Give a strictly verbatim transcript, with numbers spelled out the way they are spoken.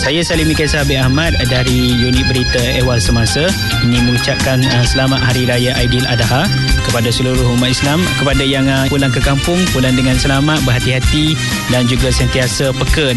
Saya Salim Mikhail Sahabat Ahmad dari unit berita Ehwal Semasa. Ini mengucapkan uh, selamat Hari Raya Aidiladha kepada seluruh umat Islam, kepada yang uh, pulang ke kampung, pulang dengan selamat, berhati-hati dan juga sentiasa peka